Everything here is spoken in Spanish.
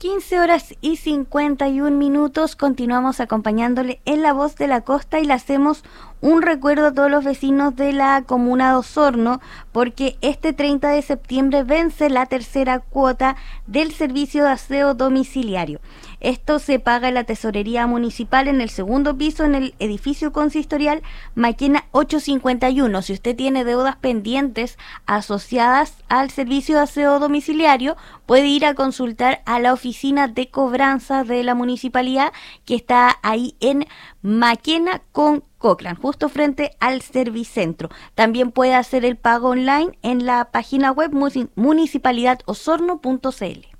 15:51. Continuamos acompañándole en La Voz de la Costa y le hacemos un recuerdo a todos los vecinos de la comuna de Osorno, porque este 30 de septiembre vence la tercera cuota del servicio de aseo domiciliario. Esto se paga en la tesorería municipal en el segundo piso en el edificio consistorial Maquena 851. Si usted tiene deudas pendientes asociadas al servicio de aseo domiciliario, puede ir a consultar a la oficina de cobranza de la municipalidad, que está ahí en Maquena con Cochrane, justo frente al Servicentro. También puede hacer el pago online en la página web municipalidadosorno.cl.